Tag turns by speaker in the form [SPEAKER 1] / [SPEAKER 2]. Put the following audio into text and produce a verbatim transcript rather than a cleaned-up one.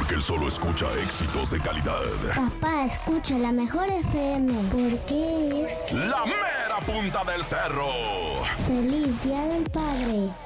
[SPEAKER 1] Porque él solo escucha éxitos de calidad.
[SPEAKER 2] Papá, escucha la mejor F M. Porque es
[SPEAKER 1] La mera punta del cerro.
[SPEAKER 2] Feliz Día del Padre.